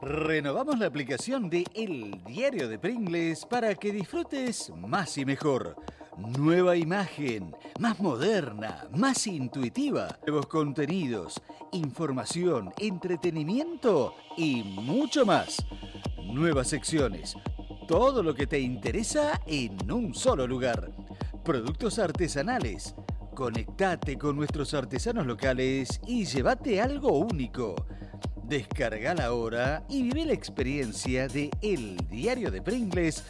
Renovamos la aplicación de El Diario de Pringles para que disfrutes más y mejor. Nueva imagen, más moderna, más intuitiva. Nuevos contenidos, información, entretenimiento y mucho más. Nuevas secciones. Todo lo que te interesa en un solo lugar. Productos artesanales. Conectate con nuestros artesanos locales y llévate algo único. Descargala ahora y vive la experiencia de El Diario de Pringles